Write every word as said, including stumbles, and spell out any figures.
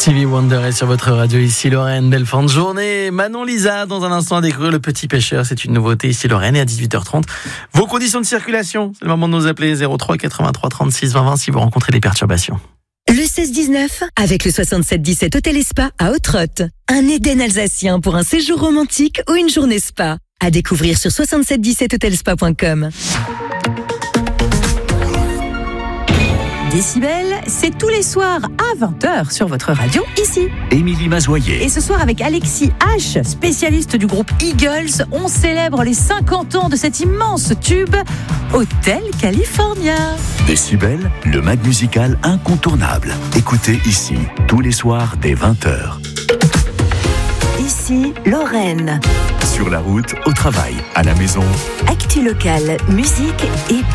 Stevie Wonder est sur votre radio, ici Lorraine, belle fin de journée. Manon Lisa, dans un instant à découvrir Le Petit Pêcheur, c'est une nouveauté ici Lorraine, et à dix-huit heures trente. Vos conditions de circulation, c'est le moment de nous appeler zéro trois quatre-vingt-trois trente-six vingt vingt si vous rencontrez des perturbations. Le seize dix-neuf, avec le soixante-sept dix-sept Hôtel et Spa à Ottrott. Un Éden alsacien pour un séjour romantique ou une journée spa. À découvrir sur soixante-sept dix-sept hotelspa point com. Décibel, c'est tous les soirs à vingt heures sur votre radio, ici. Émilie Mazoyer. Et ce soir, avec Alexis H, spécialiste du groupe Eagles, on célèbre les cinquante ans de cet immense tube, Hotel California. Décibel, le mag musical incontournable. Écoutez ici, tous les soirs dès vingt heures. Ici, Lorraine. Sur la route, au travail, à la maison. Actu locale, musique et